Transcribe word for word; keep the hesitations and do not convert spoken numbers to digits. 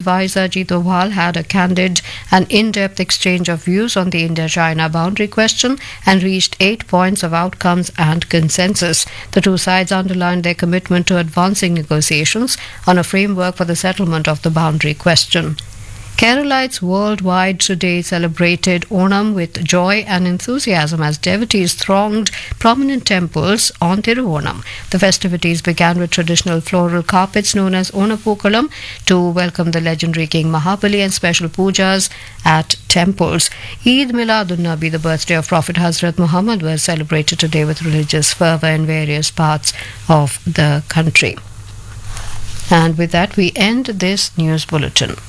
advisor Ajit Doval had a candid and in-depth exchange of views on the India-China boundary question and reached eight points of outcomes and consensus. The two sides underlined their commitment to advancing negotiations on a framework for the settlement of the boundary question. Keralites worldwide today celebrated Onam with joy and enthusiasm as devotees thronged prominent temples on Tiruvanam. The festivities began with traditional floral carpets known as Onapookalam to welcome the legendary King Mahabali and special pujas at temples. Eid Miladun-Nabi, the birthday of Prophet Hazrat Muhammad, was celebrated today with religious fervour in various parts of the country. And with that, we end this news bulletin.